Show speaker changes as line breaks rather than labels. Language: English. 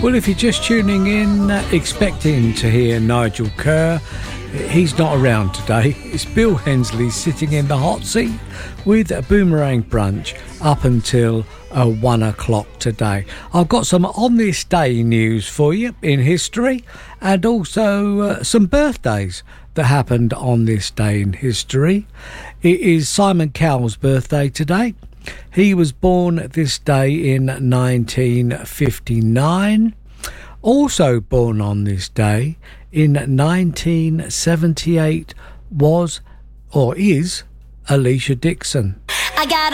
Well, if you're just tuning in, expecting to hear Nigel Kerr, he's not around today. It's Bill Hensley sitting in the hot seat with a Boomerang Brunch up until 1 o'clock today. I've got some on this day news for you in history, and also some birthdays that happened on this day in history. It is Simon Cowell's birthday today. He was born this day in 1959. Also born on this day in 1978 was, or is, Alicia Dixon.
I got